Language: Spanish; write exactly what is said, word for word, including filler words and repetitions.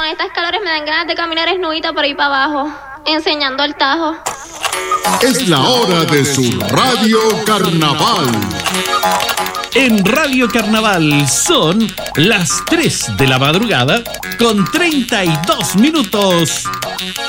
estas calores me dan ganas de caminar esnudita por ahí para abajo, enseñando el tajo. Es la hora de su Radio Carnaval. En Radio Carnaval son las tres de la madrugada con treinta y dos minutos.